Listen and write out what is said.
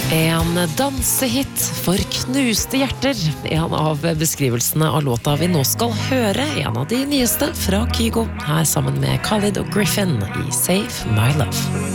En dansehit for knuste hjerter. En av beskrivelsene av låta vi nå skal høre, en av de nyeste fra Kygo, her sammen med Khalid og Griffin i Save My Love.